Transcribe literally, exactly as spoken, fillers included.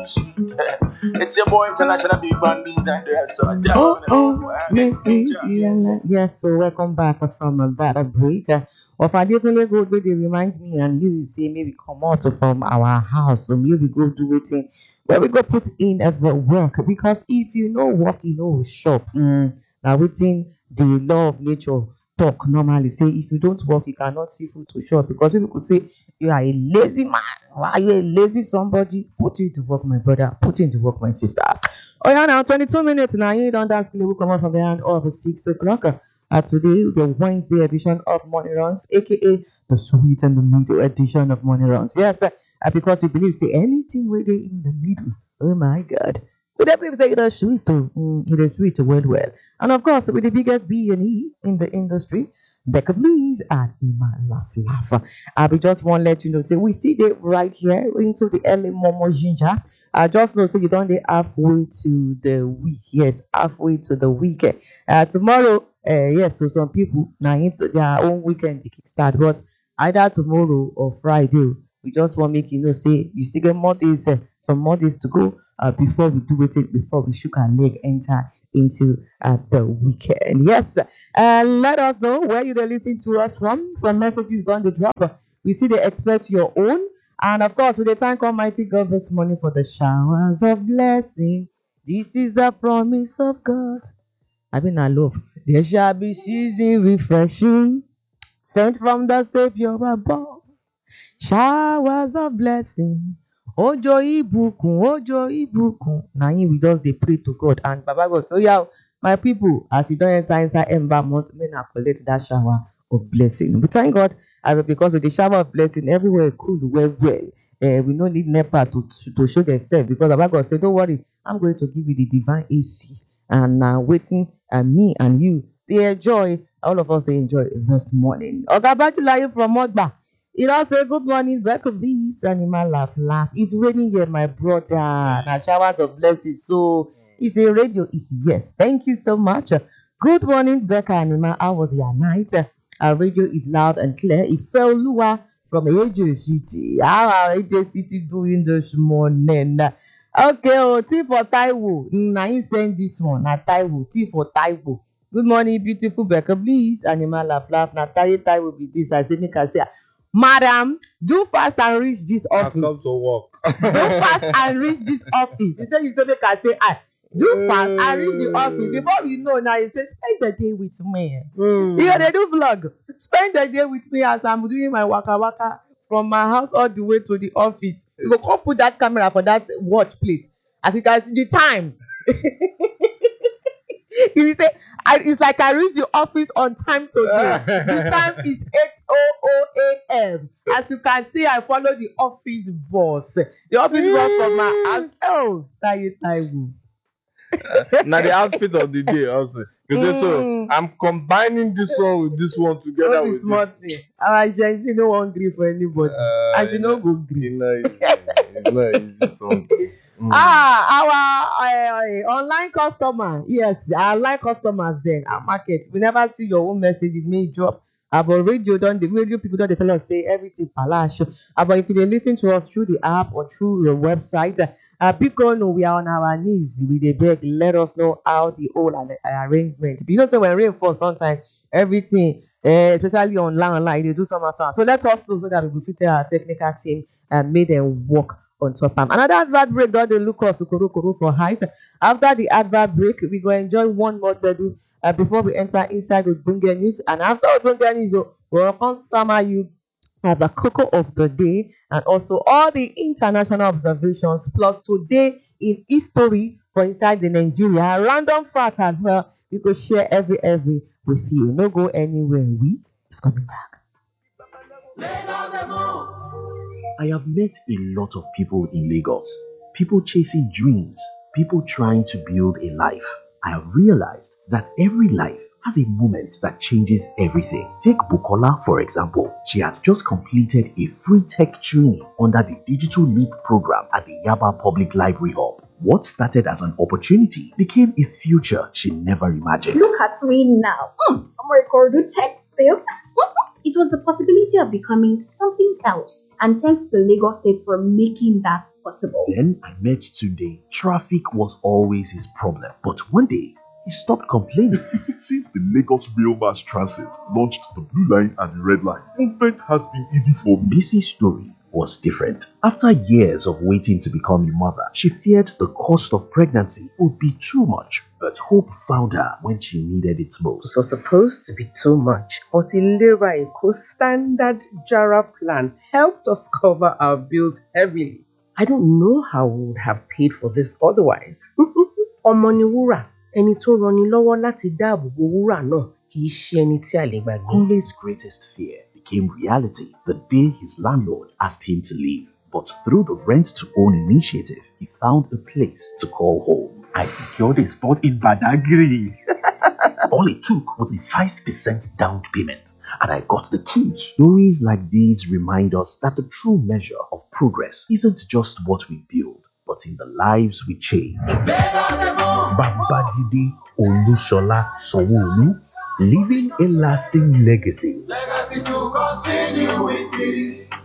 It's your boy International Big Band Beans and the rest. So I just Oh, wanna oh, me, me, just yeah, yes, so welcome back from uh, that uh, break. Uh, of a definitely good way, they remind me and you say maybe come out from our house, so maybe go do it in where we go put in uh, the work. Because if you know work, you know shop. Mm, now, within the law of nature, talk normally say if you don't work, you cannot see food to shop. Because people could say you are a lazy man, why are you a lazy somebody? Put it to work, my brother, put it to work, my sister. Oh yeah, now twenty-two minutes now. You don't dance. We will come out from the hand of six o'clock. Uh, today, the Wednesday edition of Money Runs, aka the sweet and the middle edition of Money Runs. Yes, uh, uh, because we believe say anything where they in the middle. Oh my God. We definitely say it is sweet too. Mm, it is sweet well well. And of course, with the biggest B and E in the industry, Becca Blees and Ima Laugh Laugh. I will just want to let you know, say we still there right here into the early Momo Ginger. I just know so you don't dey halfway to the week. Yes, halfway to the weekend. Uh, tomorrow, uh, yes, so some people now into their own weekend they kickstart, but either tomorrow or Friday, we just want make you know say you still get more days, uh, some more days to go uh, before we do it, before we shook our leg enter into uh, the weekend. Yes, uh, let us know where you dey listen to us from. Some messages on the drop. We see they expect your own. And of course, we dey thank Almighty God this morning for the showers of blessing. This is the promise of God. I mean, I love. There shall be season refreshing, sent from the Savior above. Showers of blessing. Ojo ibukun, ojo ibukun. Na him we just dey pray to God. And Baba God say, yeah, my people, as you don enter inside Ember month, may na collect that shower of blessing. We thank God uh, because with the shower of blessing, everywhere cool well well. Uh, we no need NEPA to, to, to show themselves because Baba God say, don't worry, I'm going to give you the divine A C. And now uh, waiting and uh, me and you, they enjoy, all of us they enjoy this morning. Oga Bajulayo from Mogba. You know, say good morning, welcome this animal laugh laugh. It's raining here, my brother. Now showers of blessings. So it's a radio, is yes. Thank you so much. Good morning, Becca Anima. How was your night? Our radio is loud and clear. It fell Lua from Ajo City. How are Ajo City doing this morning? Okay, oh, T for Taiwo. Now you send this one. Now Taiwo, T for Taiwo. Good morning, beautiful Becca, please. Animal laugh laugh. Now Taiwo Taiwo be this. I say, make I say, Madam, do fast and reach this office. I come to work. Do fast and reach this office. He said, you say, make I say, I do fast and reach the office. Before you know, now he says, spend the day with me. Mm. Yeah, they do vlog. Spend the day with me as I'm doing my waka waka from my house all the way to the office. You go come put that camera for that watch, please. As you can see, the time. You say, I, it's like I reach the office on time today. The time is eight a m As you can see, I follow the office boss. The office boss from my house. Oh, Taye Taiwo. Uh, now the outfit of the day also. Because mm. so I'm combining this one with this one together oh, with this. Thing. Our agency no one gree for anybody. Uh, and she no go gree. You know, it's, it's not easy something. Mm. Ah, our uh, online customer. Yes, our online customers then. Our market. We never see your own messages may drop. About radio, don't the radio people don't tell us say everything palash. But if you listen to us through the app or through the website, uh, people know we are on our knees. We they beg, let us know how the whole uh, arrangement. You know, so when rain falls, sometimes everything, uh, especially online, online, they do some and so on. So let us know so that we will fit our technical team and make them work on top of another advert break. Don't they look us for height? After the advert break, we go enjoy one more bedroom uh, before we enter inside with Bunga News. And after Bunga News, we'll come summer you have the cocoa of the day and also all the international observations plus today in history for inside the Nigeria random fact as well. We could share every every with you. No go anywhere. We is coming back. I have met a lot of people in Lagos. People chasing dreams. People trying to build a life. I have realized that every life has a moment that changes everything. Take Bukola, for example. She had just completed a free tech training under the Digital Leap program at the Yaba Public Library Hub. What started as an opportunity became a future she never imagined. Look at me now. Mm, I'm a record tech sales. It was the possibility of becoming something else, and thanks to Lagos State for making that possible. Then I met Tunde. Traffic was always his problem. But one day, he stopped complaining. Since the Lagos Rail Mass Transit launched the Blue Line and the Red Line, movement has been easy for me. Bisi's story was different. After years of waiting to become a mother, she feared the cost of pregnancy would be too much, but hope found her when she needed it most. It was supposed to be too much, but Ilera Eko Standard Jara plan helped us cover our bills heavily. I don't know how we would have paid for this otherwise. Ọmọ ni wúrà, ẹni tó rani lọ́wọ́ láti dáàbò bo wúrà náà kì í ṣe ẹni tí a lè gbàgbé. Kunle's greatest fear became reality the day his landlord asked him to leave. But through the rent-to-own initiative, he found a place to call home. I secured a spot in Badagry. All it took was a five percent down payment, and I got the key. Stories like these remind us that the true measure of progress isn't just what we build, but in the lives we change. Babajide Olushola Sanwo-Olu, leaving a lasting legacy. Legacy to continue with it.